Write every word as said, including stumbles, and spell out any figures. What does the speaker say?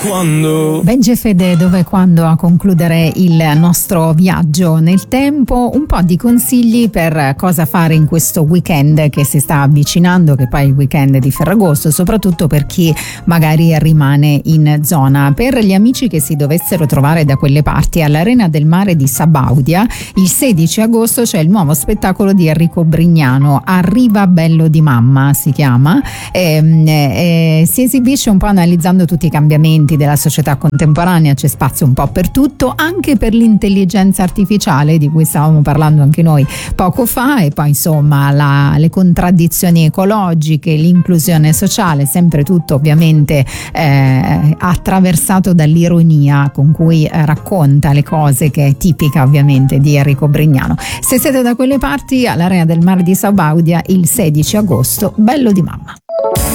quando. Benji Fede, dove e quando a concludere il nostro viaggio nel tempo, un po' di consigli per cosa fare in questo weekend che si sta avvicinando, che poi è il weekend di Ferragosto, soprattutto per chi magari rimane in zona. Per gli amici che si dovessero trovare da quelle parti, all'Arena del Mare di Sabaudia il sedici agosto c'è il nuovo spettacolo di Enrico Brignano, Arriva bello di mamma si chiama, e, e, si esibisce un po' analizzando tutti i cambiamenti della società contemporanea. C'è spazio un po' per tutto, anche per l'intelligenza artificiale di cui stavamo parlando anche noi poco fa, e poi insomma la, le contraddizioni ecologiche, l'inclusione sociale, sempre tutto ovviamente eh, attraversato dall'ironia con cui eh, racconta le cose, che è tipica ovviamente di Enrico Brignano. Se siete da quelle parti, all'Arena del Mare di Sabaudia il sedici agosto, bello di mamma.